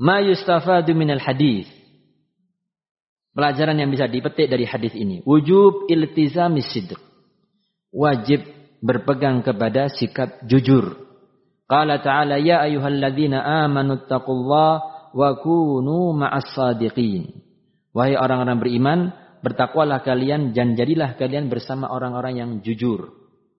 ma yustafadu minal hadis. Pelajaran yang bisa dipetik dari hadis ini. Wujub iltizamis sidq. Wajib berpegang kepada sikap jujur. Qala ta'ala ya ayyuhalladzina amanu taqullaha wa kunu ma'as sadiqin. Wahai orang-orang beriman, bertakwalah kalian dan jadilah kalian bersama orang-orang yang jujur.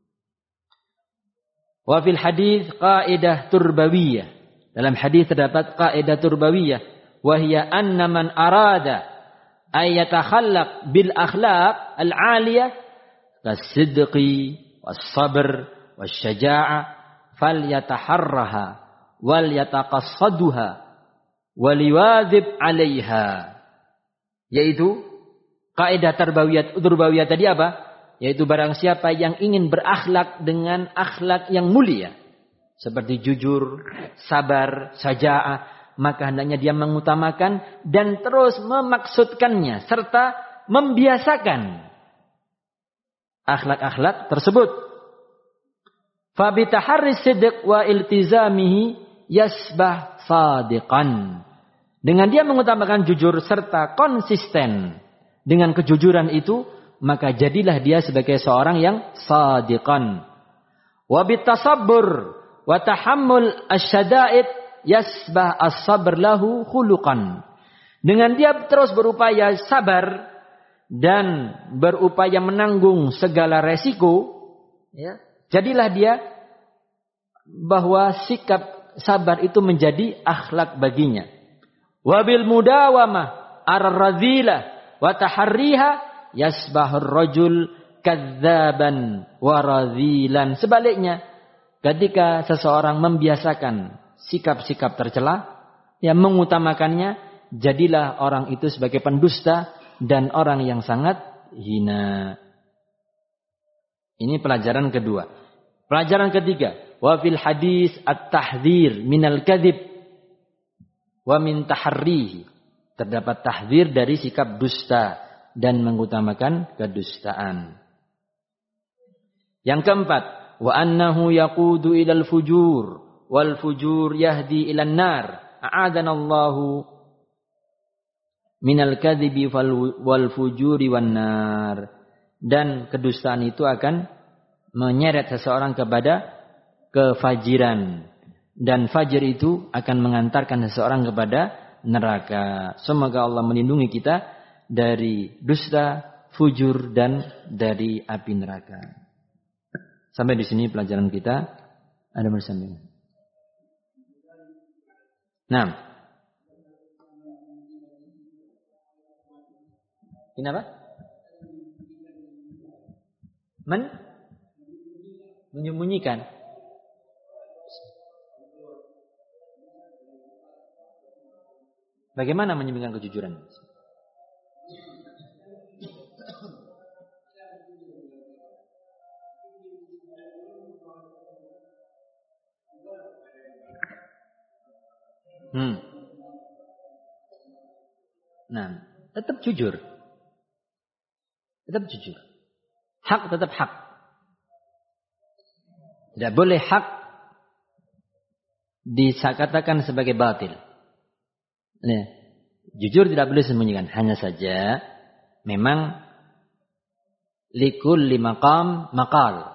Wa fil hadis qaidah turbawiyah. Dalam hadis terdapat kaidah turbawiyah, wa hiya anna man arada ay yatakhallaq bil akhlaq al 'aliyah kas-sidqi was-sabr wasyaja'ah falyataharraha wal yataqassaduha wal yuwadhib 'alayha. Yaitu kaidah turbawiyah tadi apa? Yaitu barang siapa yang ingin berakhlak dengan akhlak yang mulia, seperti jujur, sabar, saja'ah, maka hendaknya dia mengutamakan dan terus memaksudkannya serta membiasakan akhlak-akhlak tersebut. Fa bi taharris sidq wa iltizamihi yasbah sadiqan. Dengan dia mengutamakan jujur serta konsisten dengan kejujuran itu, maka jadilah dia sebagai seorang yang sadiqan. Wa bitasabbur wa tahammul asyada'id yasbah as-sabr lahu khuluqan. Dengan dia terus berupaya sabar dan berupaya menanggung segala resiko, ya, jadilah dia bahwa sikap sabar itu menjadi akhlak baginya. Wa bil mudawamah ar-radhilah wa taharriha yasbahur rajul kadzaban wa radhilan. Sebaliknya, ketika seseorang membiasakan sikap-sikap tercela, yang mengutamakannya, jadilah orang itu sebagai pendusta dan orang yang sangat hina. Ini pelajaran kedua. Pelajaran ketiga, wa fil hadis at-tahdhir minal kadzib wa min taharrihi. Terdapat tahdzir dari sikap dusta dan mengutamakan kedustaan. Yang keempat, wa annahu yaqudu ilal fujur wal fujur yahdi ilan nar. A'adanallahu minal kadhibi wal fujuri wan nar. Dan kedustaan itu akan menyeret seseorang kepada kefajiran, dan fajir itu akan mengantarkan seseorang kepada neraka. Semoga Allah melindungi kita dari dusta, fujur, dan dari api neraka. Sampai di sini pelajaran kita. Ada bersambung. Nah, kenapa? Menyembunyikan. Bagaimana menyembunyikan kejujuran? Nah, tetap jujur. Tetap jujur. Hak tetap hak. Tidak boleh hak dikatakan sebagai batil. Nah, jujur tidak boleh sembunyikan. Hanya saja memang likulli maqam maqal.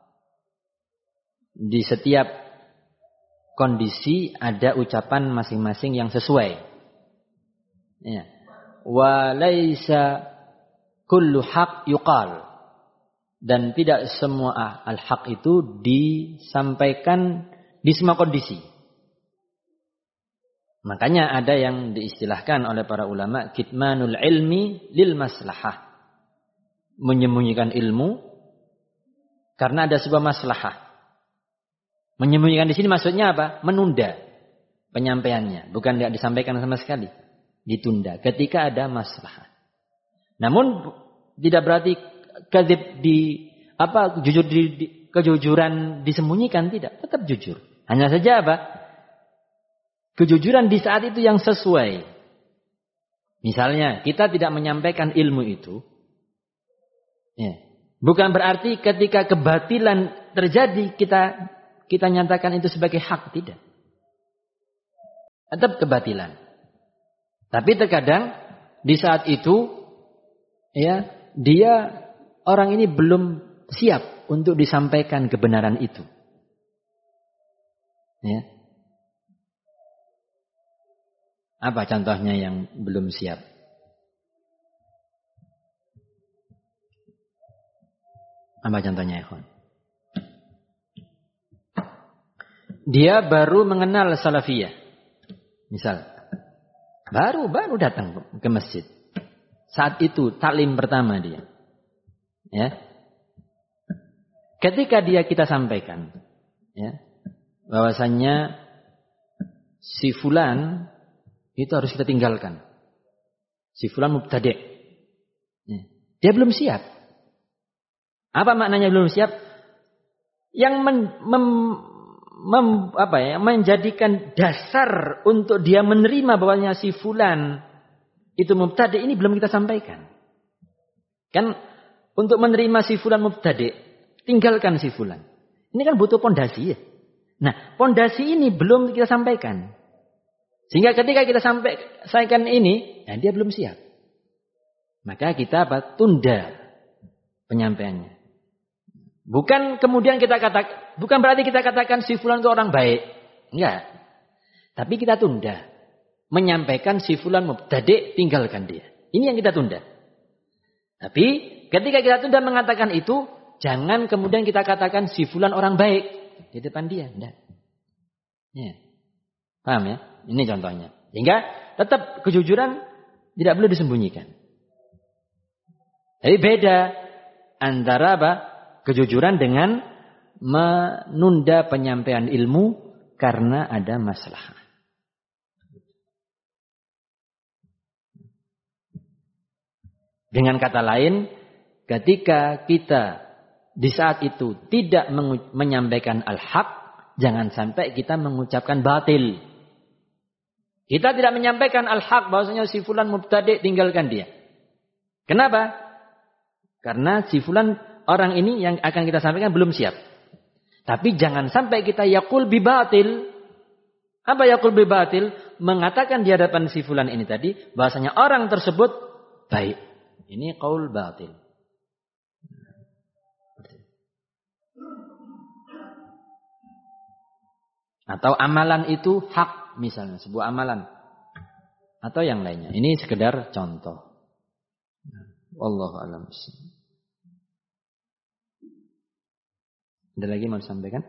Di setiap kondisi ada ucapan masing-masing yang sesuai. Ya. Wa laisa kullu haq yuqal. Dan tidak semua al-haq itu disampaikan di semua kondisi. Makanya ada yang diistilahkan oleh para ulama kitmanul ilmi lil maslahah. Menyembunyikan ilmu karena ada sebuah maslahah. Menyembunyikan di sini maksudnya apa? Menunda penyampaiannya, bukan tidak disampaikan sama sekali. Ditunda ketika ada maslahah. Namun tidak berarti kadzib kejujuran disembunyikan, tidak, tetap jujur. Hanya saja apa? Kejujuran di saat itu yang sesuai. Misalnya kita tidak menyampaikan ilmu itu, ya, bukan berarti ketika kebatilan terjadi kita nyatakan itu sebagai hak, tidak. tetap kebatilan. Tapi terkadang di saat itu ya dia orang ini belum siap untuk disampaikan kebenaran itu. Ya. Apa contohnya yang belum siap? Apa contohnya, ikhwan? Dia baru mengenal salafiyah. Misal, baru datang ke masjid. Saat itu taklim pertama dia. Ya. Ketika kita sampaikan, ya, bahwasannya si fulan itu harus kita tinggalkan. Si fulan mubtadi'. Ya. Dia belum siap. Apa maknanya belum siap? Yang menjadikan dasar untuk dia menerima bahwanya si fulan itu mubtadi' ini belum kita sampaikan. Kan untuk menerima si fulan mubtadi', tinggalkan si fulan. Ini kan butuh pondasi ya. Nah, pondasi ini belum kita sampaikan. Sehingga ketika kita sampaikan ini, ya dia belum siap. Maka kita tunda penyampaiannya. Bukan kemudian bukan berarti kita katakan si fulan itu orang baik. Enggak. Tapi kita tunda. Menyampaikan si fulan mubtadi', tinggalkan dia. Ini yang kita tunda. Tapi ketika kita tunda mengatakan itu, jangan kemudian kita katakan si fulan orang baik di depan dia. Enggak. Ya. Paham ya? Ini contohnya. Sehingga tetap kejujuran tidak perlu disembunyikan. Jadi beda antara kejujuran dengan menunda penyampaian ilmu karena ada masalah. Dengan kata lain, ketika kita di saat itu tidak menyampaikan al-haq, jangan sampai kita mengucapkan batil. Kita tidak menyampaikan al-haq bahwasanya si fulan mubtadi', tinggalkan dia. Kenapa? Karena si fulan orang ini yang akan kita sampaikan belum siap. Tapi jangan sampai kita yaqul bi batil. Apa yaqul bi batil? Mengatakan di hadapan si fulan ini tadi bahwasanya orang tersebut baik. Ini qaul batil. Atau amalan itu hak misalnya, sebuah amalan. Atau yang lainnya. Ini sekedar contoh. Wallahu a'lam. Ada lagi mau disampaikan?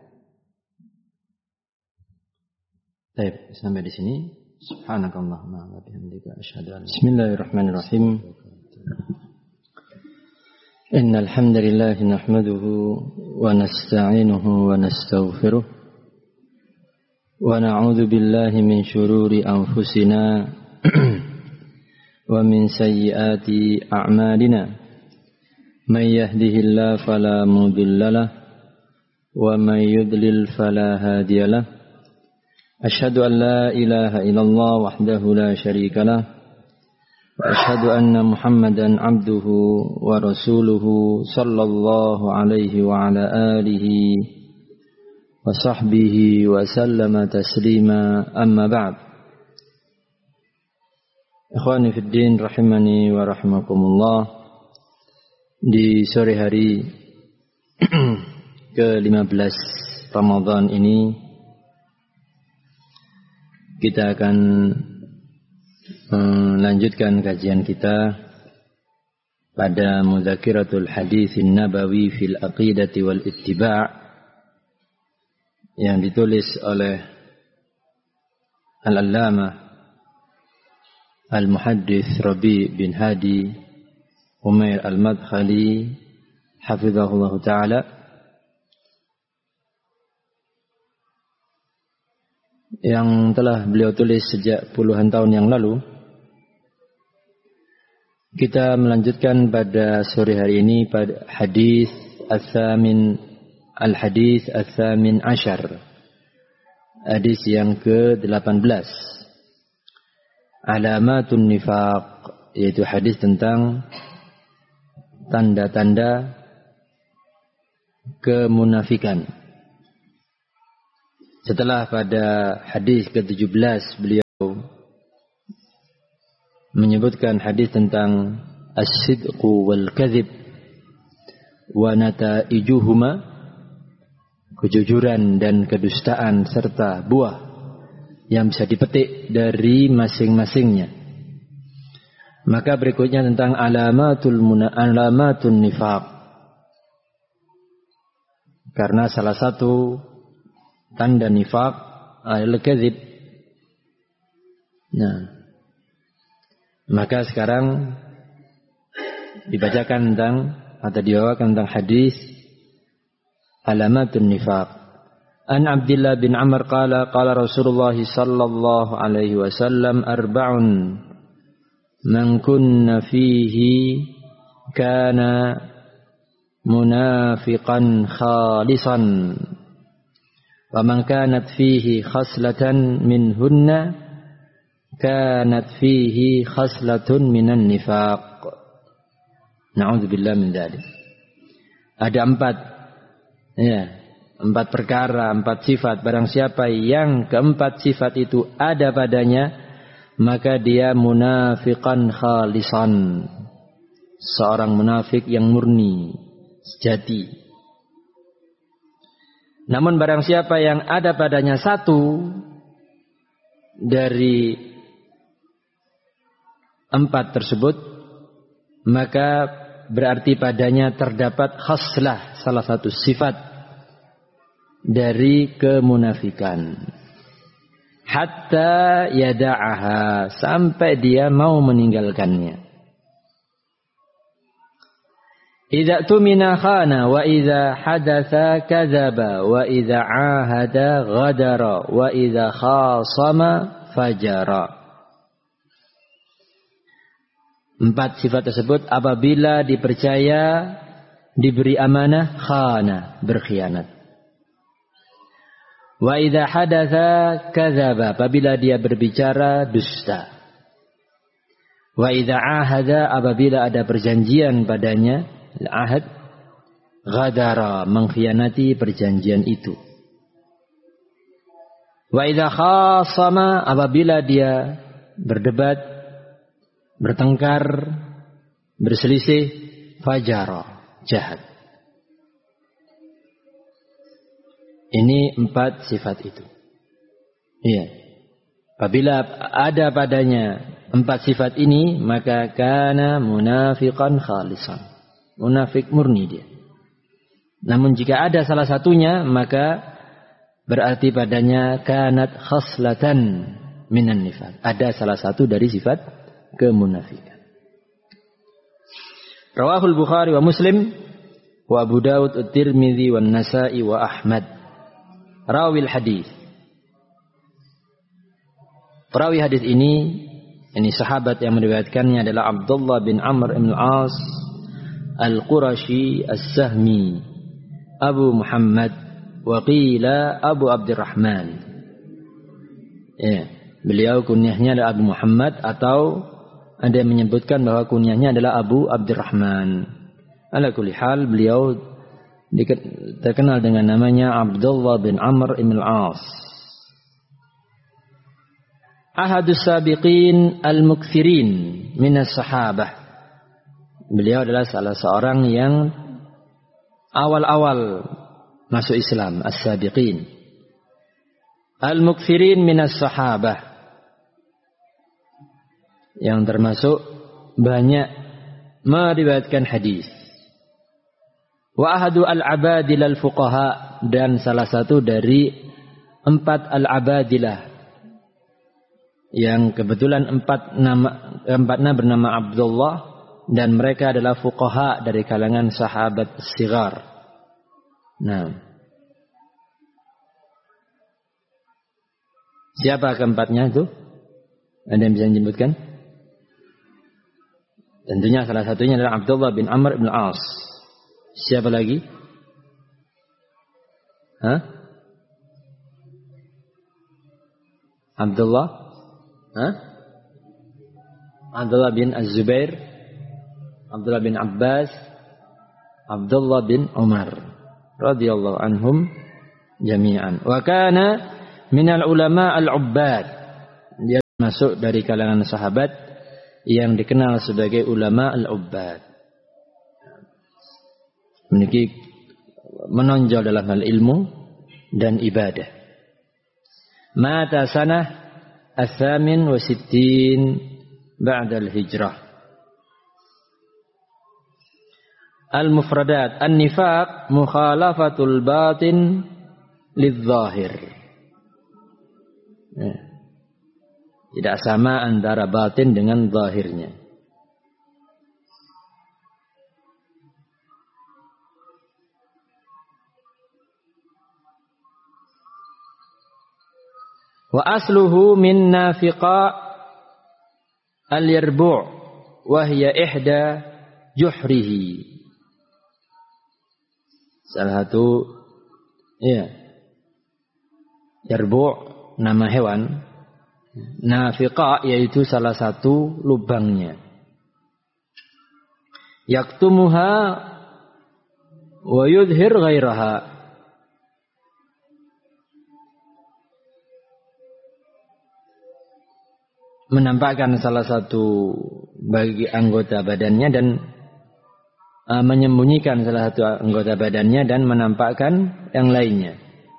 Baik, sampai di sini. Subhanakallahumma wa bihamdika asyhadu an la ilaha illa anta Bismillahirrahmanirrahim. Innal hamdalillah nahmaduhu wa nasta'inuhu wa nastaghfiruh wa na'udzu billahi min shururi anfusina wa min sayyiati a'malina. May yahdihillahu fala mudhillalah wa may yudlil fala hadiyalah. Asyhadu an la ilaha illallah wahdahu la syarikalah wa asyhadu anna Muhammadan abduhu wa rasuluhu sallallahu alaihi wa ala alihi wa sahbihi wa sallama taslima amma ba'd. Ikhwani fid din rahimani wa rahimakumullah. Di sore hari ke-15 Ramadan ini kita akan melanjutkan kajian kita pada Mudzakiratul Haditsin Nabawi fil Aqidati wal Ittiba' yang ditulis oleh Al-Allamah Al-Muhaddits Rabi' bin Hadi Umair Al-Madkhali hafizahullah ta'ala, yang telah beliau tulis sejak puluhan tahun yang lalu. Kita melanjutkan pada sore hari ini pada hadis al-hadis ats-tsamin asyar, hadis yang ke-18, alamatun nifaq, yaitu hadis tentang tanda-tanda kemunafikan. Setelah pada hadis ke-17 beliau menyebutkan hadis tentang as-sidqu wal kadhib wa nataijuhuma, kejujuran dan kedustaan serta buah yang bisa dipetik dari masing-masingnya. Maka berikutnya tentang alamatun nifaq. Karena salah satu tanda nifaq adalah kadzib. Nah, maka sekarang dibacakan tentang atau dibawakan tentang hadis alamatun nifaq. An Abdullah bin Amr qala Rasulullah sallallahu alaihi wasallam arba'un man kunna fihi kana munafiqan khalisan wa man kanat fihi khaslatan minhunna kanat fihi khaslatun minan nifaq. Na'udzubillah min dzalik. Ada 4 perkara, 4 sifat. Barang siapa yang keempat sifat itu ada padanya, maka dia munafiqan khalisan, seorang munafik yang murni, sejati. Namun barang siapa yang ada padanya satu dari 4 tersebut, maka berarti padanya terdapat khaslah, salah satu sifat dari kemunafikan. Hatta yada'aha, sampai dia mau meninggalkannya. Idza tumina khana wa idza hadatsa kadzaba wa idza ahada ghadara wa idza khasama fajara. 4 sifat tersebut apabila dipercaya, diberi amanah, khana, berkhianat. Wa idza hadatsa kadzaba, apabila dia berbicara dusta. Wa idza ahada, apabila ada perjanjian padanya, ahad, ghadara, mengkhianati perjanjian itu. Wa idza khasama, apabila dia berdebat, bertengkar, berselisih, fajara, jahat. Ini 4 sifat itu. Iya. Apabila ada padanya 4 sifat ini, maka kana munafiqan khalisan. Munafik murni dia. Namun jika ada salah satunya, maka berarti padanya kanat khaslatan minan nifaq. Ada salah satu dari sifat kemunafikan. Rawahul Bukhari wa Muslim wa Abu Dawud at-Tirmidzi wa Nasa'i wa Ahmad. Rawil hadis. Perawi hadis ini sahabat yang meriwayatkannya adalah Abdullah bin Amr bin Al-As Al-Qurashi As-Sahmi Abu Muhammad wa qila Abu Abdurrahman. Ya, beliau kunyahnya adalah Abu Muhammad, atau ada yang menyebutkan bahwa kunyahnya adalah Abu Abdurrahman. Ala kulli hal, beliau terkenal dengan namanya Abdullah bin Amr ibn al-As. Ahadus sabiqin al-mukthirin minas sahabah. Beliau adalah salah seorang yang awal-awal masuk Islam, as-sabiqin. Al-mukthirin minas sahabah, yang termasuk banyak meriwayatkan hadis. Wa ahadu al-abadil al-fuqaha, dan salah satu dari 4 al-abadilah, yang kebetulan 4-nya bernama Abdullah, dan mereka adalah fuqaha dari kalangan sahabat sigar. Nah, siapa keempatnya itu? Ada yang bisa menyebutkan? Tentunya salah satunya adalah Abdullah bin Amr bin Al-As. Siapa lagi? Abdullah? Abdullah bin Az-Zubair, Abdullah bin Abbas, Abdullah bin Umar radhiyallahu anhum jami'an. Wa kana minal ulama al-ubbad. Dia masuk dari kalangan sahabat yang dikenal sebagai ulama al-ubbad. Memiliki menonjol dalam hal ilmu dan ibadah. Mata sanah as-samin wa sittin ba'da al-hijrah. Al-mufradat an-nifaq mukhalafatul batin lidh-dhahir. Tidak sama antara batin dengan zahirnya. Wa asluhu min nafiqa al-yarbu' wa hiya ihda juhrihi. Salah satu yarbu' nama hewan. Nafiqa yaitu salah satu lubangnya. Yaktumuha wa yudhir ghairaha. Menampakkan salah satu bagi anggota badannya dan menyembunyikan salah satu anggota badannya dan menampakkan yang lainnya.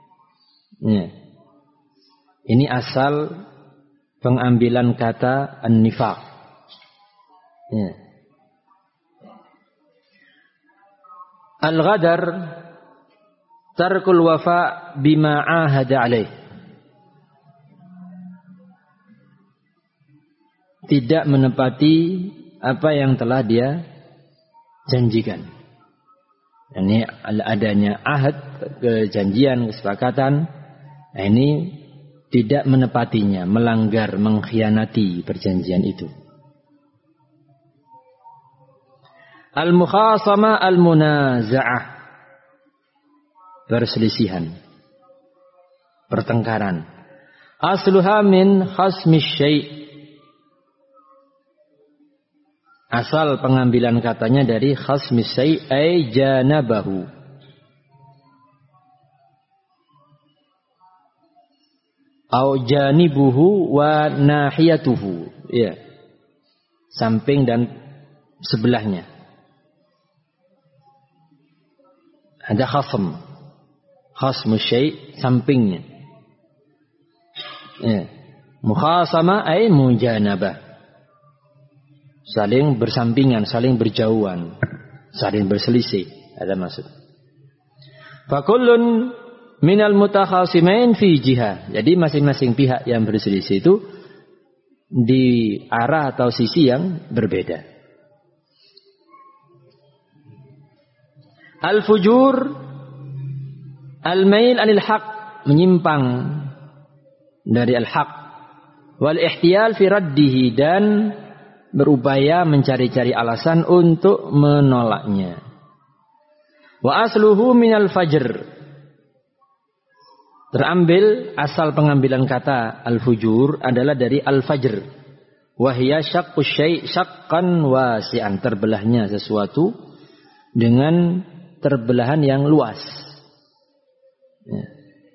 Ini asal pengambilan kata an-nifaq. Al-ghadar tarkul wafa bima ahada alaih. Tidak menepati apa yang telah dia janjikan. Ini adanya ahad, kejanjian, kesepakatan. Nah, ini tidak menepatinya, melanggar, mengkhianati perjanjian itu. Al-mukhasama al-munaza'ah. Perselisihan. Pertengkaran. Asluha min khasmi syai'. Asal pengambilan katanya dari khasmi syai' ay janabahu. Au janibuhu wa nahiyatuhu. Ya. Samping dan sebelahnya. Ada khasm. Khasmu syai' sampingnya. Ya. Mukhasama ay mujanabah. Saling bersampingan, saling berjauhan, saling berselisih. Ada maksud. Fakullun minal mutakhasimain fi jihah. Jadi masing-masing pihak yang berselisih itu di arah atau sisi yang berbeda. Al-fujur al-mail anil haq, menyimpang dari al-haq, wal ihtiyal fi raddihi, dan berupaya mencari-cari alasan untuk menolaknya. Wa asluhu minal fajr. Terambil asal pengambilan kata al-fujur adalah dari al-fajr. Wa hiya syaqqus syai' syaqqan wasi'an, terbelahnya sesuatu dengan terbelahan yang luas. Ya.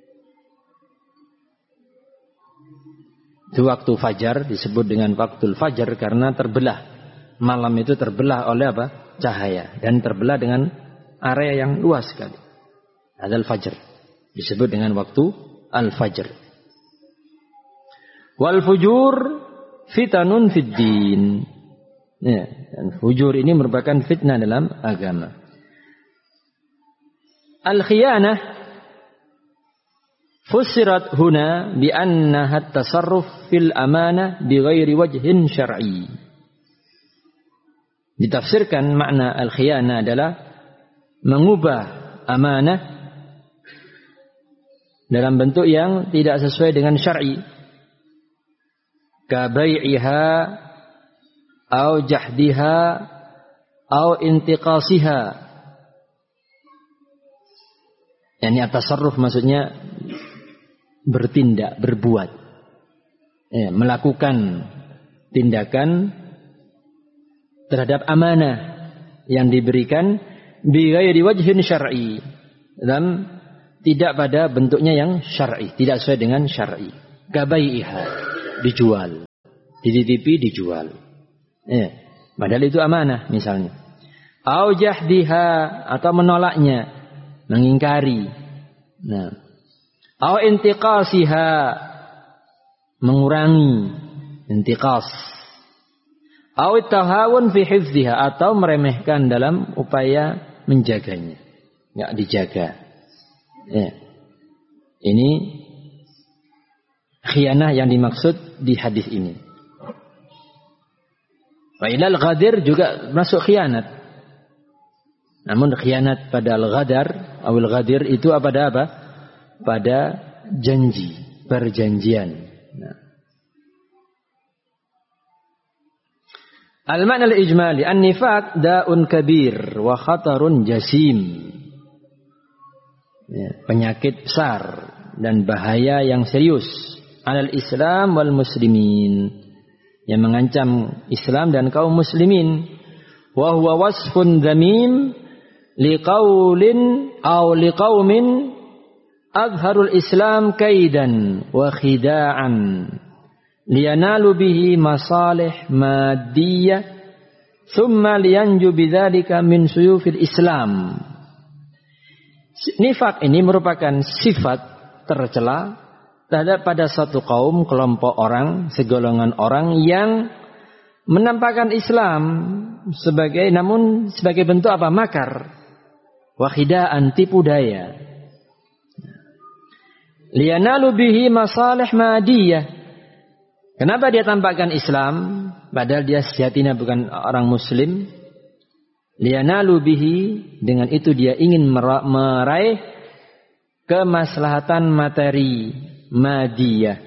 Itu waktu fajar disebut dengan waktul fajar karena terbelah. Malam itu terbelah oleh apa? Cahaya, dan terbelah dengan area yang luas sekali. Adzal fajar disebut dengan waktu al-fajr. Wal fujur fitanun fid din. Ya, dan fujur ini merupakan fitnah dalam agama. Al-khiyanah fussirat huna bi annaha at-tasarruf fil amanah bi ghairi wajhin syar'i. Ditafsirkan makna al-khiyanah adalah mengubah amanah dalam bentuk yang tidak sesuai dengan syar'i. Ka bai'iha au jahdiha au intiqasiha. Yani at-tasarruf maksudnya bertindak, berbuat, ya, melakukan tindakan terhadap amanah yang diberikan bi ghairi wajhin syar'i, dan tidak pada bentuknya yang syar'i, tidak sesuai dengan syar'i. Kabaiha, dijual, dititipi, dijual. Ya. Padahal itu amanah misalnya. Au jahdiha, atau menolaknya, mengingkari. Nah. Au intiqasiha, mengurangi, intiqas. Au tahawun fi hifdhiha, atau meremehkan dalam upaya menjaganya. Enggak dijaga. Ya. Ini khianah yang dimaksud di hadis ini. Wa ilal ghadir juga masuk khianat. Namun khianat pada al-ghadar, awil ghadir itu pada apa? Pada janji, perjanjian. Nah. Al-ma'na al-ijmali, an-nifaq da'un kabir wa khatarun jasim. Ya, penyakit besar dan bahaya yang serius alal Islam wal muslimin, yang mengancam Islam dan kaum muslimin. Wa huwa wasfun dzamim liqaulin aw liqaumin azharul Islam kaidan wa khida'an liyanalu bihi masalih maddiyah thumma liyanju bidzalika min suyufil Islam. Nifak ini merupakan sifat tercela terhadap pada suatu kaum, kelompok orang, segolongan orang yang menampakkan Islam namun sebagai bentuk apa? Makar, wakhidaan, tipu daya. Liyanalu bihi masalih madiyah. Kenapa dia tampakkan Islam padahal dia sejatinya bukan orang muslim? Liyanalu bihi, dengan itu dia ingin meraih kemaslahatan materi madiyah.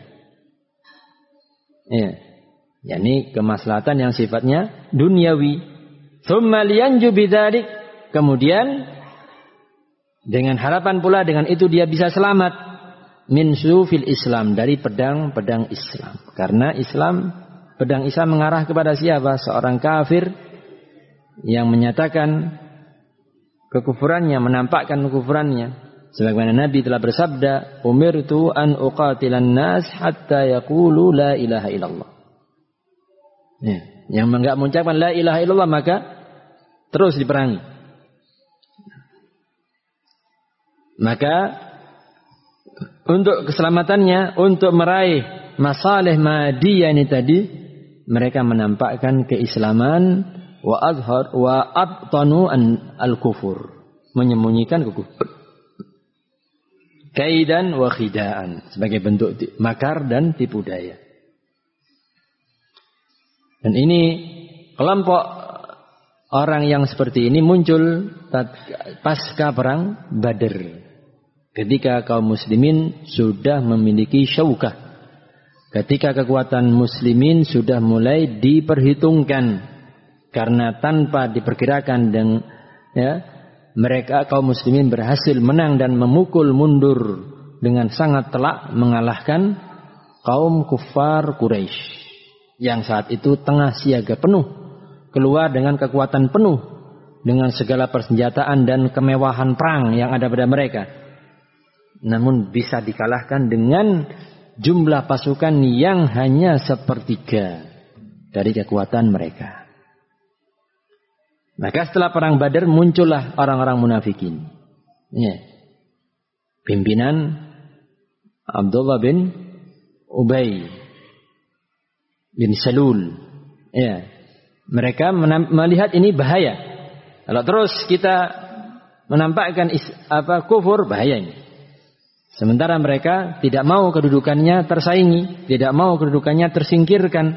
Ya. yakni kemaslahatan yang sifatnya duniawi. Tsumma liyanju bidzalik, kemudian dengan harapan pula dengan itu dia bisa selamat min sufil Islam, dari pedang-pedang Islam. Karena pedang Islam mengarah kepada siapa? Seorang kafir yang menyatakan kekufurannya, menampakkan kekufurannya. Sebagaimana Nabi telah bersabda, "Umirtu an uqatilan nas hatta yaqulu la ilaha illallah." Ya, yang enggak mengucapkan la ilaha illallah maka terus diperangi. Maka untuk keselamatannya, untuk meraih masalih madiyah ini tadi, mereka menampakkan keislaman wa abtanu al-kufur, menyembunyikan kekufur. Kaidan wa khidaan, sebagai bentuk makar dan tipu daya. Dan ini kelompok orang yang seperti ini muncul pasca perang Badar, ketika kaum muslimin sudah memiliki syaukah, ketika kekuatan muslimin sudah mulai diperhitungkan. Karena tanpa diperkirakan dan mereka kaum muslimin berhasil menang dan memukul mundur dengan sangat telak, mengalahkan kaum kufar Quraisy yang saat itu tengah siaga penuh, keluar dengan kekuatan penuh, dengan segala persenjataan dan kemewahan perang yang ada pada mereka. Namun bisa dikalahkan dengan jumlah pasukan yang hanya sepertiga dari kekuatan mereka. Maka setelah perang Badar muncullah orang-orang munafikin. Ya. Pimpinan Abdullah bin Ubay bin Salul. Ya. Mereka melihat ini bahaya. Kalau terus kita menampakkan kufur, bahaya ini. Sementara mereka tidak mau kedudukannya tersaingi, tidak mau kedudukannya tersingkirkan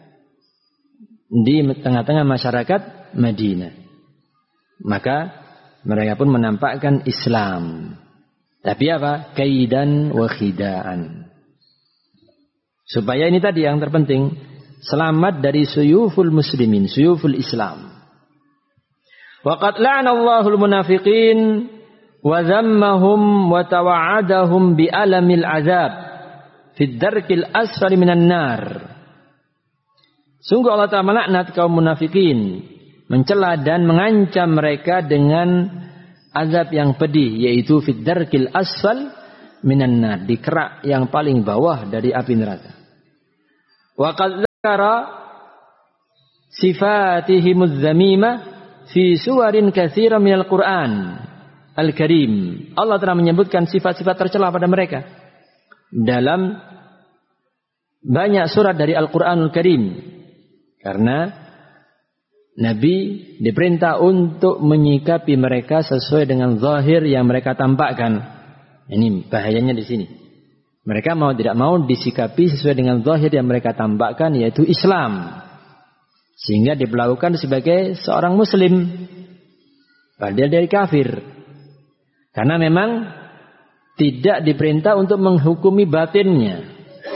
di tengah-tengah masyarakat Madinah. Maka mereka pun menampakkan Islam. Tapi apa? Kaidan wa khidaan. Supaya ini tadi yang terpenting, selamat dari suyuful muslimin, suyuful Islam. Wa qad la'ana Allahul munafiqin wa dhammahum wa tawa'adahum bi alamil azab fid darkil asfali minan nar. Sungguh Allah Ta'ala melaknat kaum munafikin, mencela dan mengancam mereka dengan azab yang pedih, yaitu fid darkil asfal minan nar, di kerak yang paling bawah dari api neraka. Wa qad dzakara sifatihimudz dzamimah fi suwarin katsiran minal Qur'an Al-Karim. Allah telah menyebutkan sifat-sifat tercela pada mereka dalam banyak surat dari Al-Qur'anul Karim. Karena Nabi diperintah untuk menyikapi mereka sesuai dengan zahir yang mereka tampakkan. Ini bahayanya di sini. Mereka mau tidak mau disikapi sesuai dengan zahir yang mereka tampakkan, yaitu Islam. Sehingga diperlakukan sebagai seorang muslim padahal dari kafir. Karena memang tidak diperintah untuk menghukumi batinnya.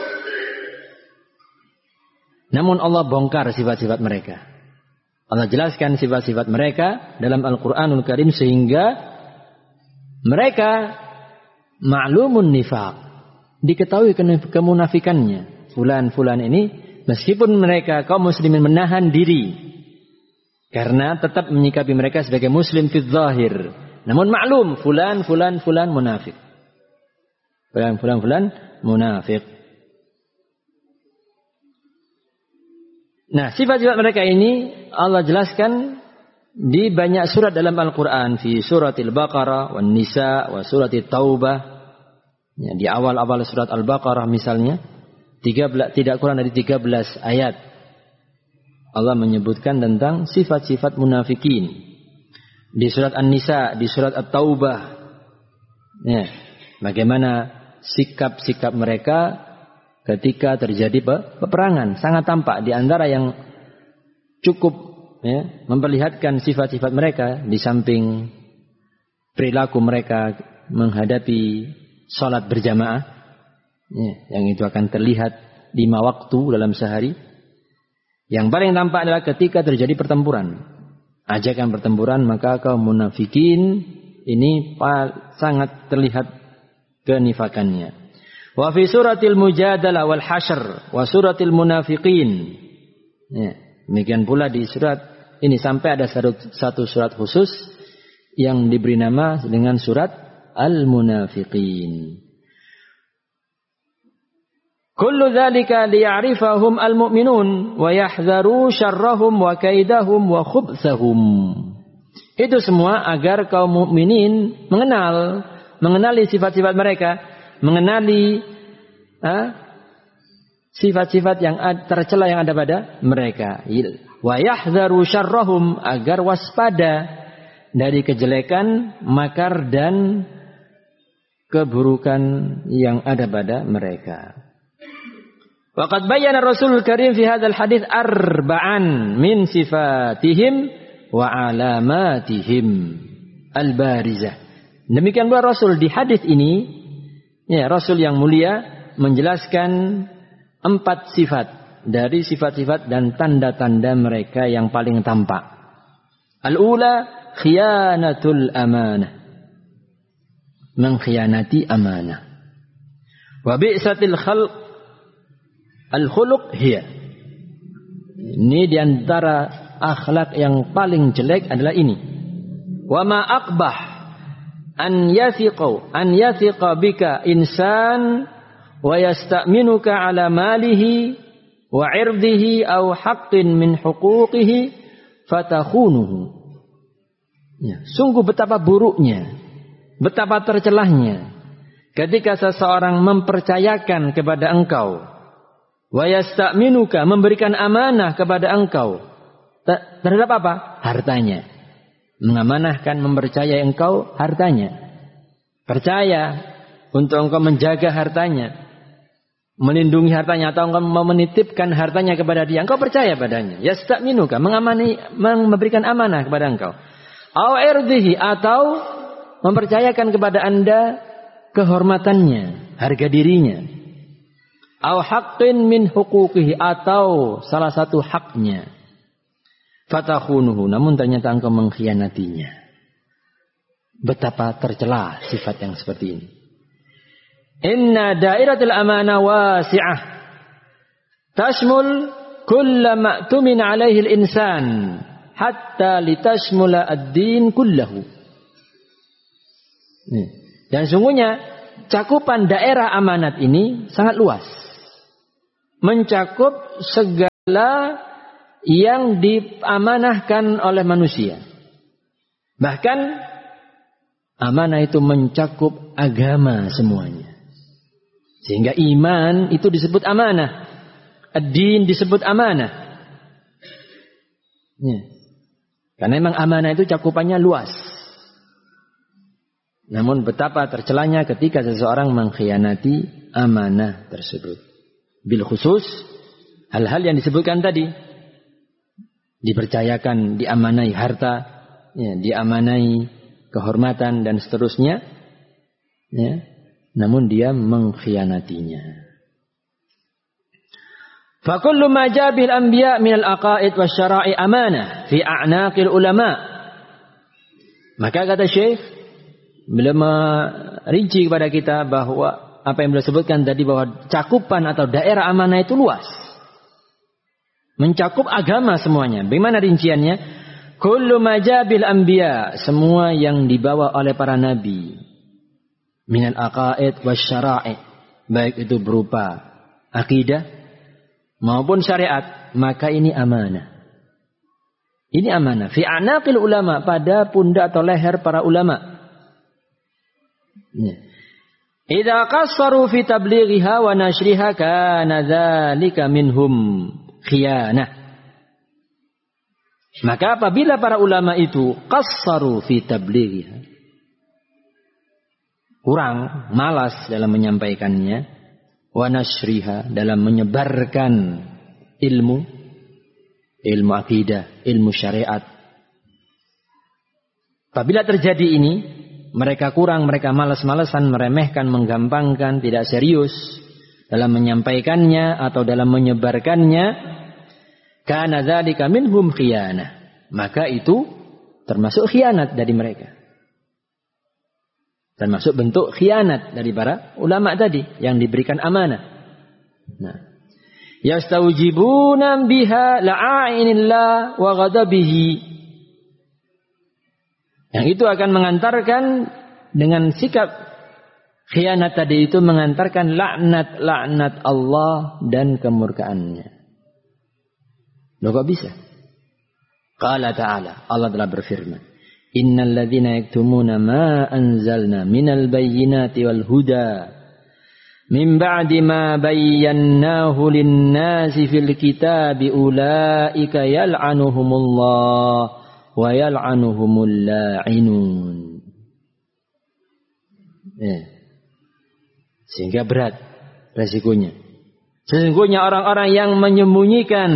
Namun Allah bongkar sifat-sifat mereka. Allah jelaskan sifat-sifat mereka dalam Al-Quranul Karim sehingga mereka ma'lumun nifaq. Diketahui kemunafikannya. Fulan-fulan ini meskipun mereka kaum muslimin menahan diri karena tetap menyikapi mereka sebagai muslim fi zahir. Namun maklum fulan munafik. Fulan munafik. Nah, sifat-sifat mereka ini Allah jelaskan di banyak surat dalam Al-Quran. Fi suratil Baqarah, wan Nisa, wa suratil Taubah. Ya, di awal-awal surat Al-Baqarah misalnya, tidak kurang dari 13 ayat. Allah menyebutkan tentang sifat-sifat munafikin. Di surat An-Nisa, di surat At-Taubah. Ya, bagaimana sikap-sikap mereka ketika terjadi peperangan. Sangat tampak di antara yang cukup memperlihatkan sifat-sifat mereka. Di samping perilaku mereka menghadapi sholat berjamaah. Yang itu akan terlihat 5 waktu dalam sehari. Yang paling tampak adalah ketika terjadi pertempuran. Ajakan pertempuran, maka kaum munafikin ini sangat terlihat kenifakannya. Wa fi suratil Mujadalah wal Hasyr wa suratil Munafiqin. Ya, demikian pula di surat ini sampai ada satu surat khusus yang diberi nama dengan surat Al-Munafiqin. Kullu dzalika liya'rifahum al-mu'minun wa yahdharu syarrahum wa kaidahum wa khubthahum. Itu semua agar kaum mukminin mengenali sifat-sifat mereka, mengenali sifat-sifat yang tercela yang ada pada mereka. Wa yahdharu syarrahum, agar waspada dari kejelekan, makar dan keburukan yang ada pada mereka. Waqad bayyana Rasulul Karim fi hadzal hadits arba'an min sifatihim wa alamatihim al-barizah. Demikian pula Rasul di hadis ini, ya, Rasul yang mulia menjelaskan 4 sifat dari sifat-sifat dan tanda-tanda mereka yang paling tampak. Al-ula khiyanatul amanah. Mengkhianati amanah. Wa bi'satil khalq al-khuluq hiya. Ini diantara akhlak yang paling jelek adalah ini. Wa ma aqbah an yathiqa bika insan wa yasta'minuka ala malihi wa 'irdihi aw haqqin min huquqihi fatakhunuhu. Ya, sungguh betapa buruknya, betapa tercelahnya ketika seseorang mempercayakan kepada engkau, wa yasta'minuka, memberikan amanah kepada engkau terhadap apa? Hartanya. Mengamanahkan, mempercayai engkau hartanya. Percaya untuk engkau menjaga hartanya, melindungi hartanya, atau engkau menitipkan hartanya kepada dia, engkau percaya padanya. Yasta'minuka, memberikan amanah kepada engkau. Au irdihi, atau mempercayakan kepada anda kehormatannya, harga dirinya. Au haqqin min huquqihi, atau salah satu haknya. Fatakhunuhu, namun ternyata engkau mengkhianatinya. Betapa tercela sifat yang seperti ini. Inna dairatul amanah wasi'ah tashmul kulla ma'tumin alaihi al-insan hatta litashmula ad-din kullahu. Dan sungguhnya cakupan daerah amanat ini sangat luas. Mencakup segala yang diamanahkan oleh manusia. Bahkan amanah itu mencakup agama semuanya. Sehingga iman itu disebut amanah. Ad-din disebut amanah. Ya. Karena memang amanah itu cakupannya luas. Namun betapa tercelanya ketika seseorang mengkhianati amanah tersebut. Bil khusus hal-hal yang disebutkan tadi. Dipercayakan, diamanai harta, ya, diamanai kehormatan dan seterusnya. Ya. Namun dia mengkhianatinya. فَكُلُّ مَا جَاءَ بِهِ الْأَنْبِيَاءُ مِنَ الْعَقَائِدِ وَالشَّرَائِعِ أَمَانَةٌ فِي أَعْنَاقِ الْعُلَمَاءِ. Maka kata Syekh, beliau merinci kepada kita bahwa apa yang beliau sebutkan tadi, bahwa cakupan atau daerah amanah itu luas. Mencakup agama semuanya. Bagaimana rinciannya? Kullu ma jaa bil anbiya, semua yang dibawa oleh para nabi. Minal aqaid wasyara'i, baik itu berupa akidah maupun syariat, maka ini amanah. Ini amanah. Fi anaqil ulama, pada pundak atau leher para ulama. Idza qassaru fi tablighiha wa nashriha kana dzalika minhum khiyanah. Maka apabila para ulama itu qassaru fi tablighiha, kurang, malas dalam menyampaikannya, wa nashriha, dalam menyebarkan ilmu akidah, ilmu syariat. Apabila terjadi ini, mereka kurang, mereka malas-malasan, meremehkan, menggampangkan, tidak serius dalam menyampaikannya atau dalam menyebarkannya, kana dzalika minhum khiyanah, maka itu termasuk khianat dari mereka. Termasuk bentuk khianat dari para ulama tadi yang diberikan amanah. Nah, yastawjibuna biha la'ainillah wa ghadabihi. Yang itu akan mengantarkan, dengan sikap khianat tadi itu mengantarkan laknat Allah dan kemurkaannya. Loh, kok bisa? Qala ta'ala, Allah telah berfirman, Innal ladzina yaktumuna ma anzalna minal bayyinati wal huda min ba'di ma bayyannahu lin-nasi fil kitabi ulaika yal'anuhumullah wa yal'anuhumul la'inun. Sehingga berat resikonya. Sesungguhnya orang-orang yang menyembunyikan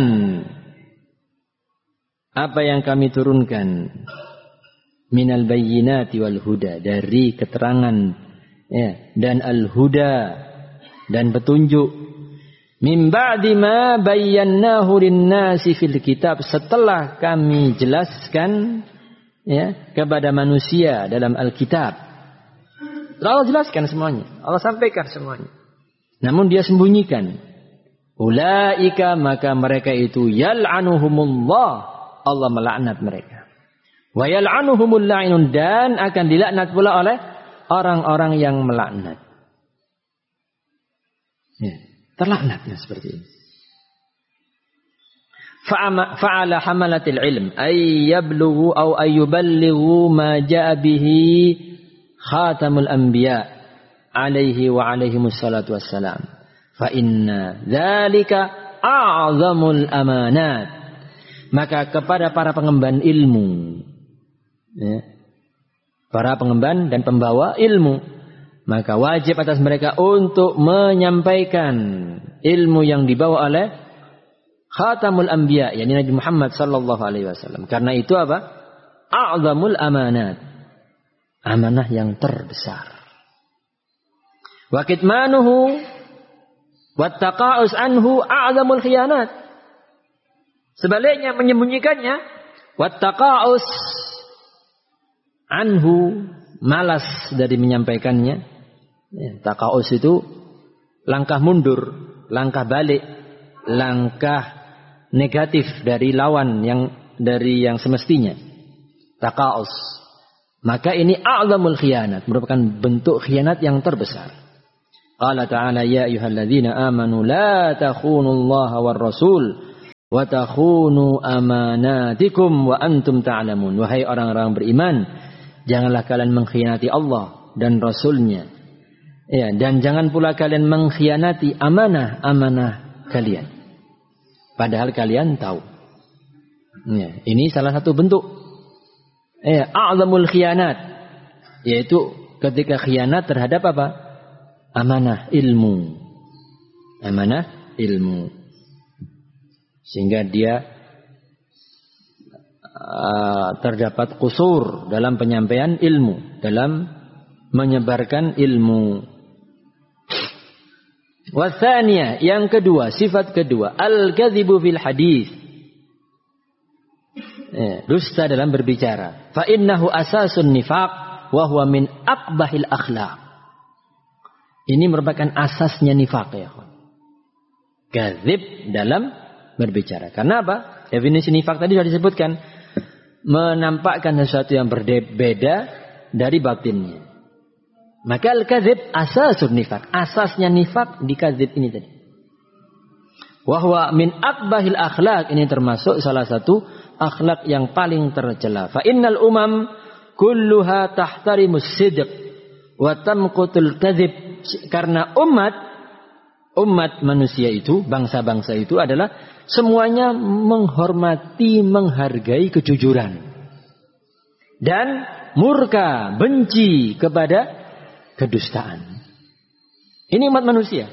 apa yang kami turunkan minal bayyinati wal huda, dari keterangan, ya, dan al huda, dan petunjuk, min ba'di ma bayyannahu lin-nasi fil kitab, setelah kami jelaskan, ya, kepada manusia dalam Alkitab. Allah jelaskan semuanya, Allah sampaikan semuanya, namun dia sembunyikan. Ulaika, maka mereka itu yal'anuhumullah, Allah melaknat mereka. Wa yal'anuhumul la'inun, dan akan dilaknat pula oleh orang-orang yang melaknat. Ya, terlaknatnya seperti ini. Fa'ala hamalatil ilm ay yablughu aw ay yuballighu ma ja'a bihi khatamul anbiya alaihi wa alaihimus salatu wassalam. Fa inna dzalika a'zamul amanat. Maka kepada para pengemban ilmu, ya, para pengemban dan pembawa ilmu, maka wajib atas mereka untuk menyampaikan ilmu yang dibawa oleh Khatamul Anbiya, yakni Nabi Muhammad sallallahu alaihi wasallam. Karena itu apa? A'zamul amanat. Amanah yang terbesar. Wa kitmanuhu wattaqa'us anhu a'zamul khiyanat. Sebaliknya menyembunyikannya, wattaqa'us anhu, malas dari menyampaikannya. Ya, taqa'us itu langkah mundur, langkah balik, langkah negatif dari lawan, yang dari yang semestinya. Taqa'us. Maka ini a'zamul khiyanat, merupakan bentuk khianat yang terbesar. Qala ta'ala ya ayyuhalladzina amanu la takhunullaha war rasul wa takhunu amanatikum wa antum ta'lamun. Wahai orang-orang beriman, janganlah kalian mengkhianati Allah dan Rasul-Nya. Ya, dan jangan pula kalian mengkhianati amanah-amanah kalian. Padahal kalian tahu. Ya, ini salah satu bentuk a'zamul khianat, yaitu ketika khianat terhadap apa? Amanah ilmu. Amanah ilmu. Sehingga dia terdapat qusur dalam penyampaian ilmu, dalam menyebarkan ilmu. Wasaniyah, yang kedua, sifat kedua, al-kadzibu fil hadis. Dusta dalam berbicara. Fa innahu asasun nifaq wa huwa min aqbahil akhlaq. Ini merupakan asasnya nifaq ya kawan. Kadzib dalam berbicara. Karena apa? Definisi nifaq tadi sudah disebutkan, menampakkan sesuatu yang berbeda dari batinnya. Maka al-kadzib asasun nifaq. Asasnya nifaq di kadzib ini tadi. Wa huwa min aqbahil akhlaq, ini termasuk salah satu akhlak yang paling tercela. Fa innal umam kulluha tahtarimus sidq wa tamqutul kadzib. Karena umat manusia itu, bangsa-bangsa itu adalah semuanya menghormati, menghargai kejujuran dan murka, benci kepada kedustaan. Ini umat manusia.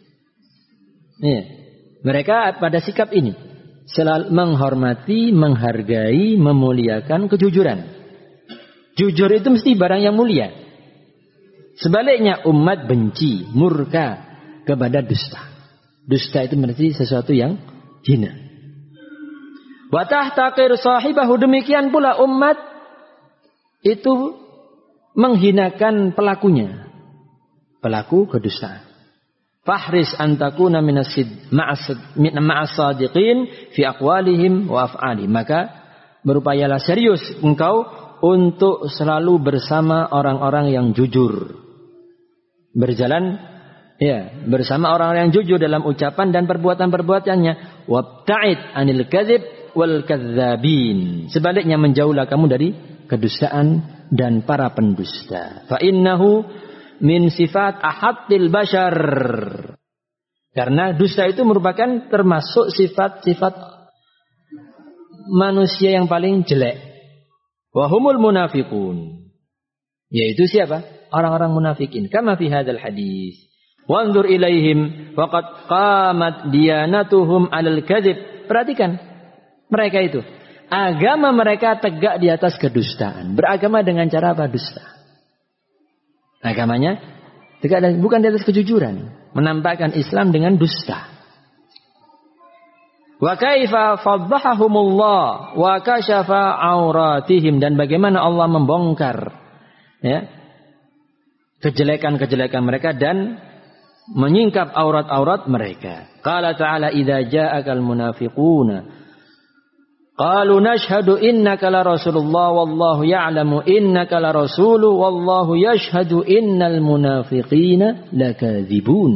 Mereka pada sikap ini selalu menghormati, menghargai, memuliakan kejujuran. Jujur itu mesti barang yang mulia. Sebaliknya umat benci, murka kepada dusta. Dusta itu berarti sesuatu yang hina. Wa tahtaqir sahibahu, demikian pula umat itu menghinakan pelakunya, pelaku kedustaan. Fahris antakuna ma'as sadiqin fi aqwalihim wa af'alihim. Maka berupayalah serius engkau untuk selalu bersama orang-orang yang jujur. Berjalan bersama orang-orang yang jujur dalam ucapan dan perbuatan-perbuatannya. Wabta'id anil kadzib wal kadzabin. Sebaliknya menjauhlah kamu dari kedustaan dan para pendusta. Fa innahu min sifat ahadil bashar. Karena dusta itu merupakan termasuk sifat-sifat manusia yang paling jelek. Wa humul munafiqun. Yaitu siapa? Orang-orang munafikin. Kama fi hadzal hadis. Wanzur ilaihim faqad qamat diyanatuhum 'alal kadzib. Perhatikan mereka itu. Agama mereka tegak di atas kedustaan. Beragama dengan cara apa? Dusta. Agamanya tegak bukan di atas kejujuran. Menampakkan Islam dengan dusta. Wa kaifa faddahahumullah wa kashafa auratihim, dan bagaimana Allah membongkar kejelekan-kejelekan mereka dan menyingkap aurat-aurat mereka. Qala ta'ala idza ja'akal munafiquna qalu nashhadu innaka la rasulullah wallahu ya'lamu innaka la rasuluhu wallahu yashhadu innal munafiqina lakadzibun.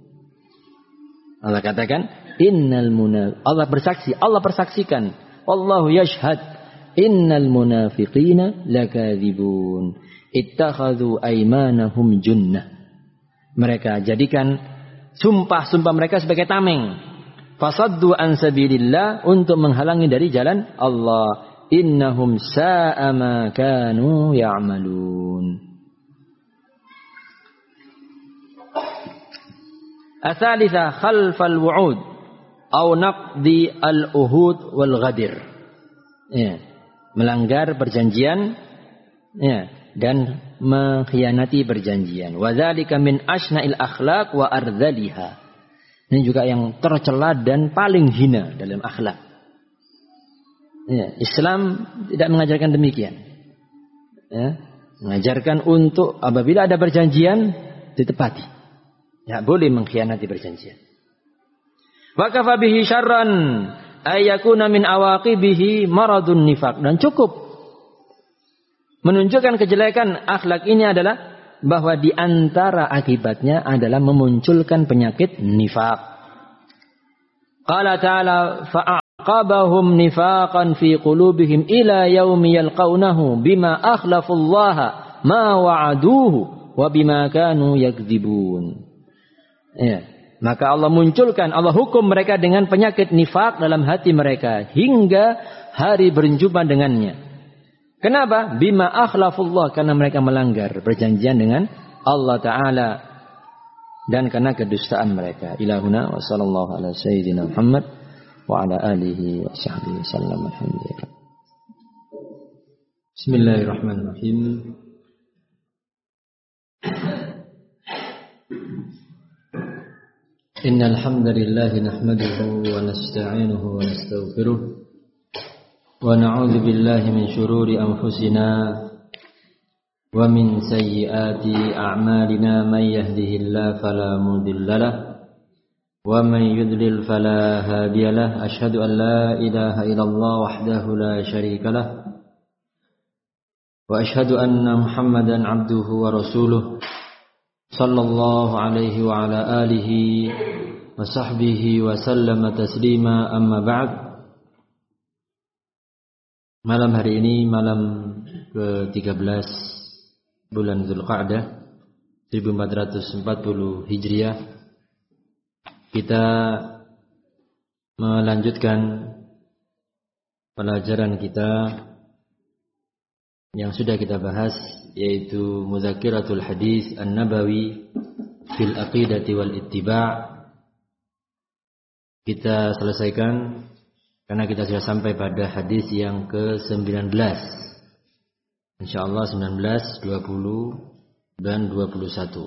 Allah katakan Allah bersaksi, Allah persaksikan, wallahu yashhad innal munafiqina lakadzibun. Ittakhadhu aymanahum junnah. Mereka jadikan sumpah-sumpah mereka sebagai tameng. Fasaddu an sabilillah, untuk menghalangi dari jalan Allah. Innahum sa'a ma kanu ya'malun. Atsalitsa khalfal wu'ud au naqdi al-uhud wal ghadir. Melanggar perjanjian dan mengkhianati perjanjian. Wa dzalika min asna'il akhlaq wa ardhaliha. Ini juga yang tercela dan paling hina dalam akhlak. Islam tidak mengajarkan demikian. Mengajarkan untuk apabila ada perjanjian ditepati. Ya, boleh mengkhianati perjanjian. Wa kafa bihi syarran ay yakuna min awaqibihi maradun nifaq. Dan cukup menunjukkan kejelekan akhlak ini adalah bahwa di antara akibatnya adalah memunculkan penyakit nifaq. Qala ta'ala qabahum nifaqan fi qulubihim ila yaumi yalqaunahu bima akhlafullaha ma wa'aduhu wa bima kanu yakdzibun. Ya, maka Allah munculkan, Allah hukum mereka dengan penyakit nifak dalam hati mereka hingga hari berjumpa dengannya. Kenapa? Bima akhlafullah, karena mereka melanggar perjanjian dengan Allah Ta'ala dan karena kedustaan mereka. Ilahuna wa sallallahu ala sayyidina Muhammad wa ala alihi wa sahbihi sallam. Alhamdulillah. Bismillahirrahmanirrahim. Innal hamdalillah nahmaduhu wa nasta'inuhu wa nastaghfiruh wa na'udzu billahi min shururi anfusina wa min sayyiati a'malina may yahdihillahu fala mudilla lahu wa may yudlil fala hadiya lahu. Asyhadu an la ilaha illallah wahdahu la syarika lahu wa asyhadu anna Muhammadan 'abduhu wa rasuluh sallallahu alaihi wa ala alihi wa sahbihi wa sallama taslima. Amma ba'd. Malam hari ini malam ke-13 bulan Dzulqa'dah 1440 Hijriah, kita melanjutkan pelajaran kita yang sudah kita bahas, yaitu Mudzakiratul Hadis An-Nabawi fil Aqidati wal Ittiba'. Kita selesaikan karena kita sudah sampai pada hadis yang ke-19. Insyaallah 19, 20 dan 21.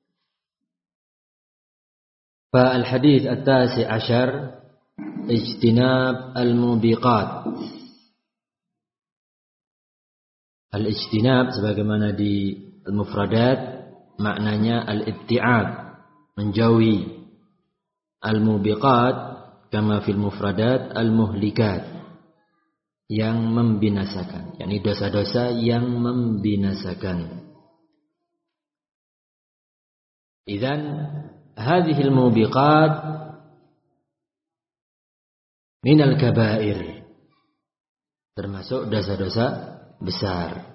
Fa al-hadits at-tasi' asyar ijtinab al-mubiqat. Al-ijtinab sebagaimana di al-mufradat maknanya al-ibti'ad, menjauhi. Al-mubiqat kama fil mufradat al-muhlikat, yang membinasakan, yakni dosa-dosa yang membinasakan. Idzan hadhihi al-mubiqat min al-kaba'ir, termasuk dosa-dosa besar.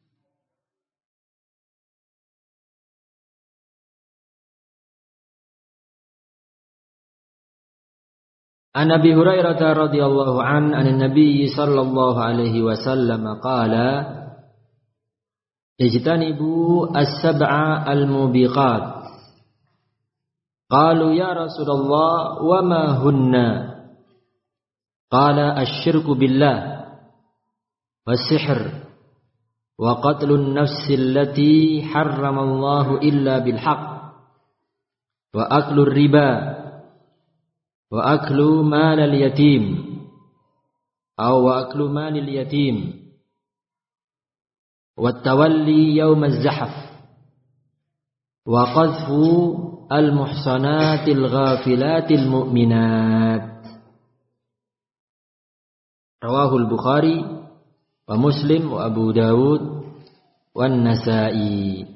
An Abi Hurairah radhiyallahu an Nabi sallallahu alaihi wasallam qala ijtanibu as-sab'a al-mubiqat. Qalu ya Rasulullah wa ma hunna? Qala asy-syirku billah was-sihr wa qatlun nafsi allati harramallahu illa bil haqq wa aklur riba wa aklu malal yatim wa aklu malil yatim wa tawalli yawm az-zahf wa qadhfu al-muhsanatil ghafilatil mu'minat. Rawahul Bukhari wa Muslim wa Abu Dawud wa Nasa'i.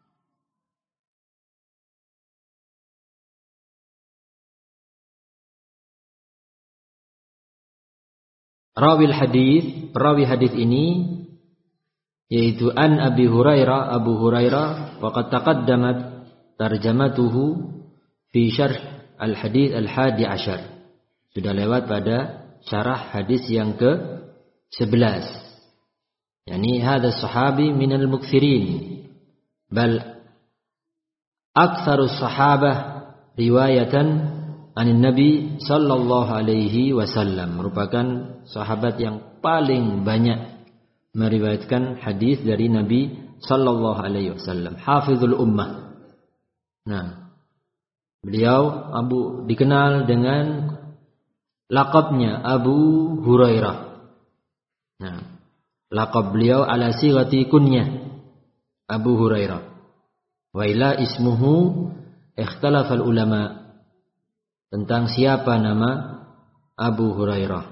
Perawi hadis ini yaitu an Abi Hurairah, Abu Hurairah, wa qad taqaddamat tarjamatuhu fi syarh al-hadits al-hadi asyar. Sudah lewat pada syarah hadis yang ke-11. Yani hadha sahabi minal mukthirin, bal aktsarus sahabah riwayatan anin Nabi sallallahu alaihi wasallam, merupakan sahabat yang paling banyak meriwayatkan hadis dari Nabi sallallahu alaihi wasallam. Hafizul ummah. Nah, beliau dikenal dengan laqabnya Abu Hurairah. Nah, laqab beliau ala sighati kunyah Abu Hurairah. Wa ila ismuhu ikhtalafa ulama, tentang siapa nama Abu Hurairah.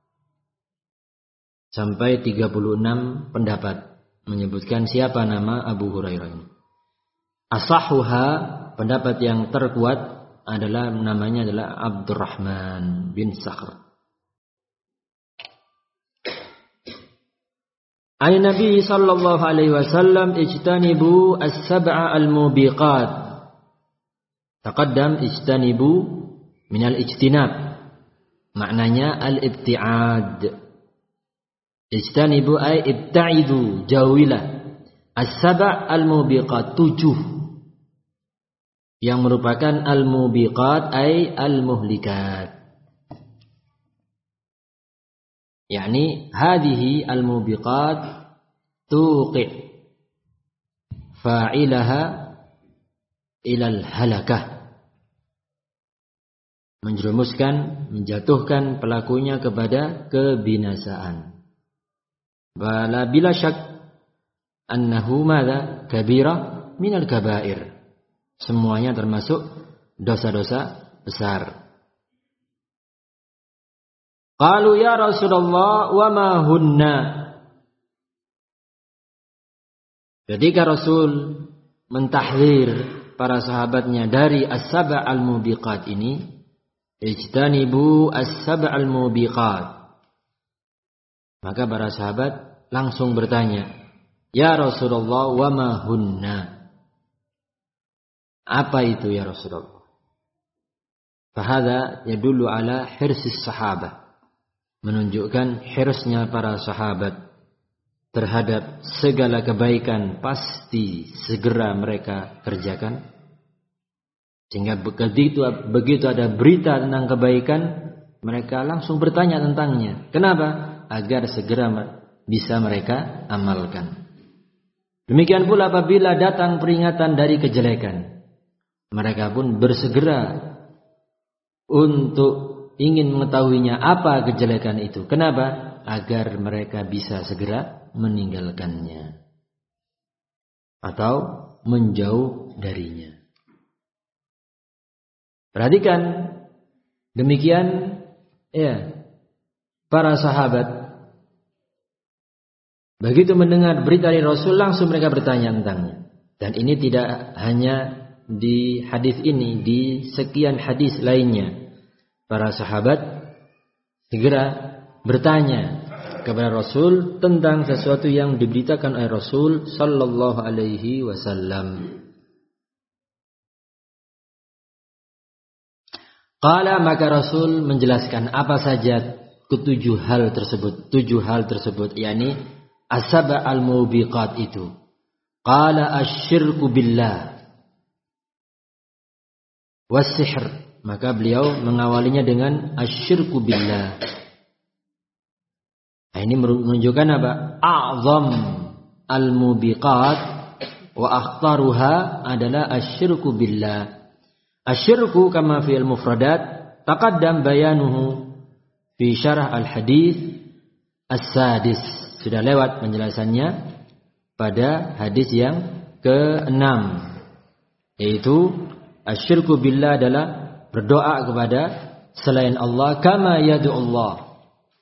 Sampai 36 pendapat menyebutkan siapa nama Abu Hurairah ini. Asahuha, pendapat yang terkuat adalah namanya adalah Abdurrahman bin Sakhr. An Nabi sallallahu alaihi wasallam ijtanibu as-sab'a al-mubiqat. Taqaddam ijtanibu min al-ijtinab. Maknanya al-ibti'ad. Ijtanibu ay ibta'idu, jauhilah. As-sab' al-mubiqat, 7. Yang merupakan al-mubiqat ay al-muhlikat. Yani hadhihi al-mubiqat tuqi' fa'ilaha ila al-halakah. Menjerumuskan, menjatuhkan pelakunya kepada kebinasaan. Wala bila syak annahu madza kabira minal kabair. Semuanya termasuk dosa-dosa besar. Qalu ya Rasulullah wa ma hunna. Ketika Rasul mentahdzir para sahabatnya dari as-sab' al-mubiqat ini, ijtanibu as-sab' al-mubiqat. Maka para sahabat langsung bertanya, ya Rasulullah wa ma hunna. Apa itu ya Rasulullah? Fahadha yadullu ala hirsis sahabah. Menunjukkan hirsnya para sahabat terhadap segala kebaikan pasti segera mereka kerjakan. Sehingga begitu ada berita tentang kebaikan, mereka langsung bertanya tentangnya. Kenapa? Agar segera bisa mereka amalkan. Demikian pula apabila datang peringatan dari kejelekan, mereka pun bersegera untuk ingin mengetahuinya apa kejelekan itu. Kenapa? Agar mereka bisa segera meninggalkannya atau menjauh darinya. Perhatikan demikian ya, para sahabat begitu mendengar berita dari Rasul langsung mereka bertanya tentangnya. Dan ini tidak hanya di hadis ini, di sekian hadis lainnya. Para sahabat segera bertanya kepada Rasul tentang sesuatu yang diberitakan oleh Rasul sallallahu alaihi wasallam. Qala, maka Rasul menjelaskan apa saja ketujuh hal tersebut. 7 hal tersebut, yakni as-sab' al-mubiqat itu. Qala asyirku billah was-sihr. Maka beliau mengawalinya dengan asyirku billah. Nah, ini menunjukkan apa? A'zam al-mubiqat wa akhtaruha adalah asyirku billah. Asyirku kama fi al-mufradat taqaddam bayanuhu fi syarah al-hadis as-sadis. Sudah lewat penjelasannya pada hadis yang ke-6, yaitu asyirku billah adalah berdoa kepada selain Allah kama yad'u Allah.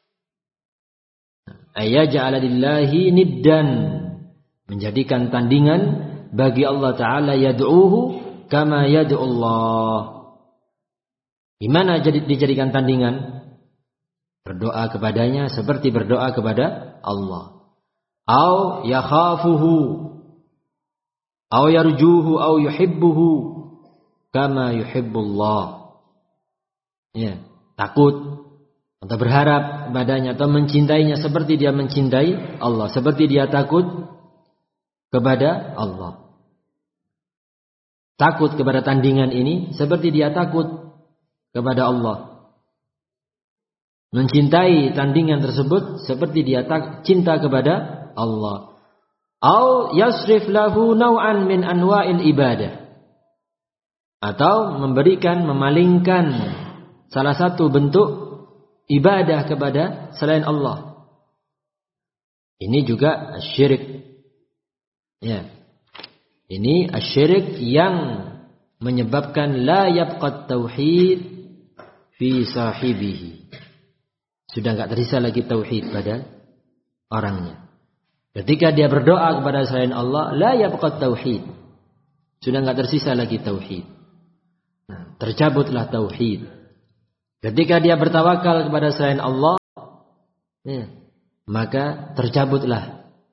Ayaj'ala lillahi niddan, menjadikan tandingan bagi Allah Ta'ala, yad'uhu kama yad'u Allah. Gimana dijadikan tandingan? Berdoa kepadanya seperti berdoa kepada Allah. Au yakhafuhu au yarjuhu au yuhibbuhu kama yuhibbullah. Ya, takut atau berharap padanya atau mencintainya seperti dia mencintai Allah, seperti dia takut kepada Allah. Takut kepada tandingan ini seperti dia takut kepada Allah. Mencintai tandingan tersebut seperti dia cinta kepada Allah. Au yasrif lahu naw'an min anwa'il ibadah. Atau memberikan, memalingkan salah satu bentuk ibadah kepada selain Allah. Ini juga syirik. Ya. Ini syirik yang menyebabkan la yabqa tauhid fi sahibihi. Sudah enggak tersisa lagi tauhid pada orangnya. Ketika dia berdoa kepada selain Allah, la yabqa tauhid. Sudah enggak tersisa lagi tauhid. Nah, tercabutlah tauhid. Ketika dia bertawakal kepada selain Allah, ya, maka tercabutlah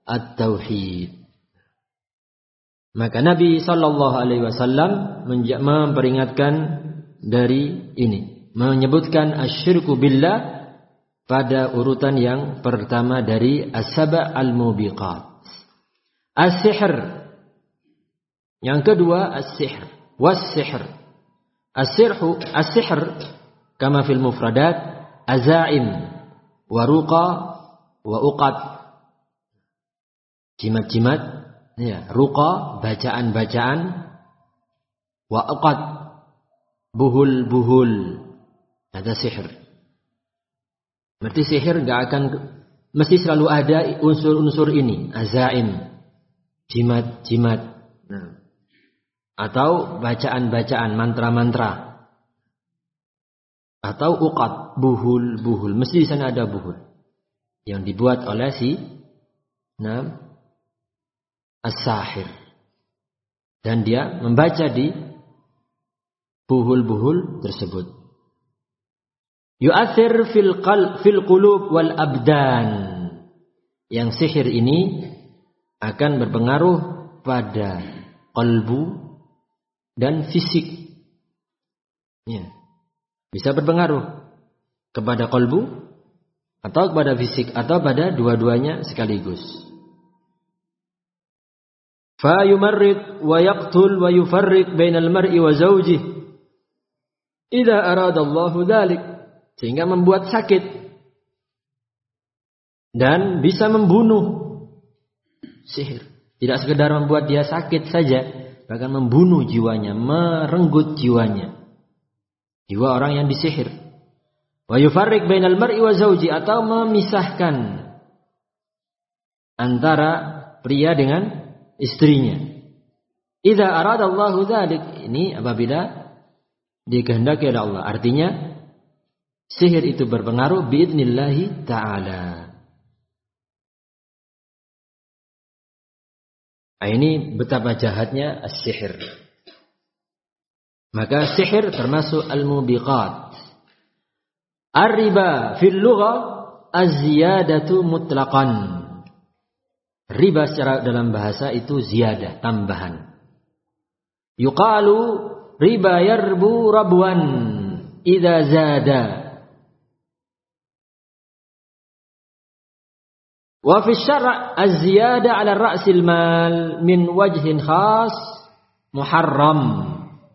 at-tauhid. Maka Nabi sallallahu alaihi wasallam memperingatkan dari ini, menyebutkan asyirku billah pada urutan yang pertama dari as-saba' al-mubiqat. As-sihr. Yang kedua as-sihr. Was-sihr. As-sihr kama fil mufradat azaim wa ruqa wa uqad. Jimat-jimat, ya, ruqa, bacaan-bacaan, wa uqad, buhul-buhul. Ada sihir. Berarti sihir enggak akan mesti selalu ada unsur-unsur ini, azaim, jimat-jimat. Nah, atau bacaan-bacaan, mantra-mantra. Atau uqad, buhul-buhul. Mesti di sana ada buhul yang dibuat oleh si as-sahir. Dan dia membaca di buhul-buhul tersebut. Yu'athir fil qulub wal abdan. Yang sihir ini akan berpengaruh pada qalbu dan fisik. Ya. Bisa berpengaruh kepada qalbu atau kepada fisik atau pada dua-duanya sekaligus. Fa yumarrid wa yaqtul wa yufarriq bainal mar'i wa zawjihi idza arada Allahu dzalik, sehingga membuat sakit dan bisa membunuh. Sihir tidak sekedar membuat dia sakit saja, bahkan membunuh jiwanya, merenggut jiwanya, jiwa orang yang disihir. Wa yufarriq bainal mar'i wa zawji, atau memisahkan antara pria dengan istrinya. Idza aradallahu dzalik, ini apabila dikehendaki oleh Allah. Artinya sihir itu berpengaruh biidznillah ta'ala. Ini betapa jahatnya as-sihir. Maka sihir termasuk al-mubiqat. Ar-riba fil lughah az-ziyadatu mutlaqan. Riba secara dalam bahasa itu ziyadah, tambahan. Yuqalu riba yarbu rabwan idza zada. Wa fi syara' az-ziyada 'ala ra'sil mal min wajhin khas muharram.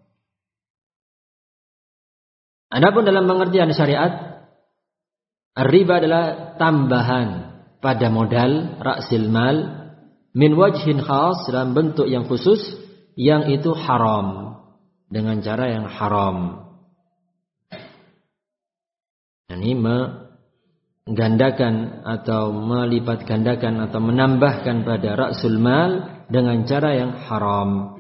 Adapun dalam pengertian syariat, riba adalah tambahan pada modal ra'sil mal min wajhin khas, dalam bentuk yang khusus, yang itu haram, dengan cara yang haram. Ini menggandakan atau melipat gandakan atau menambahkan pada ra'sul mal dengan cara yang haram.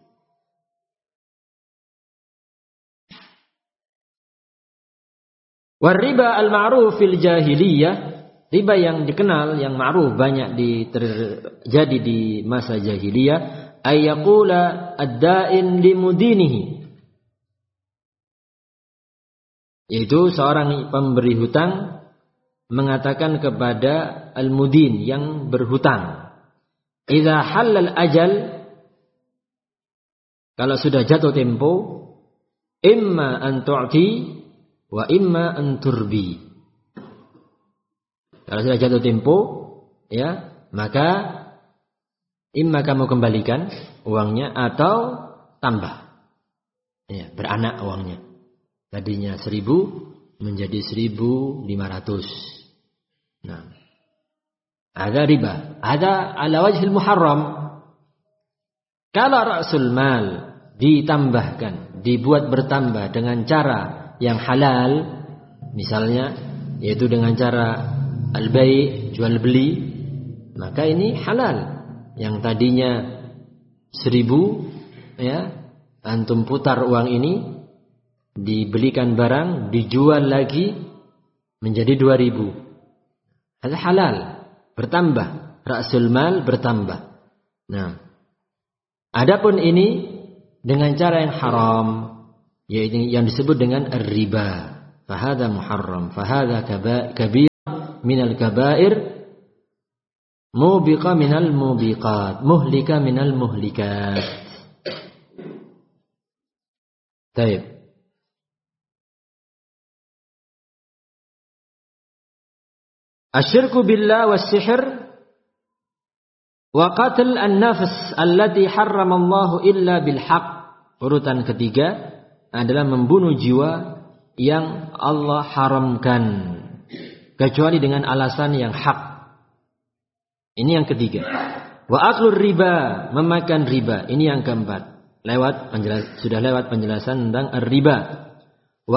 War riba al-ma'ruf fil jahiliyah, riba yang dikenal, yang ma'ruf, banyak terjadi di masa jahiliyah, ayyaqula ad-da'in limudinihi, yaitu seorang pemberi hutang mengatakan kepada al-mudin, yang berhutang, idza halal ajal, kalau sudah jatuh tempo, imma an tu'ti wa imma an turbi. Kalau sudah jatuh tempo, ya, maka imma kamu kembalikan uangnya atau tambah, ya, beranak uangnya. Tadinya 1.000 menjadi 1.500. Nah, ada riba, ada ala wajhil muharram. Kalau ra'sul mal ditambahkan, dibuat bertambah dengan cara yang halal, misalnya yaitu dengan cara al-bai', jual beli, maka ini halal. Yang tadinya 1.000, ya, antum putar uang ini, dibelikan barang, dijual lagi menjadi 2.000. Ada halal, bertambah, ra'sul mal bertambah. Nah, adapun ini dengan cara yang haram, yaitu yang disebut dengan riba, fahadha muharram, fahadha kabir minal kabair mubiqa minal mubiqat, muhlika minal muhlikat. Baik. Asyirku billah was-sihr wa qatl an-nafs allati harramallahu illa bil haqq. Urutan ketiga adalah membunuh jiwa yang Allah haramkan kecuali dengan alasan yang hak. Ini yang ketiga. Wa aklur riba, memakan riba. Ini yang keempat. Sudah lewat penjelasan tentang riba.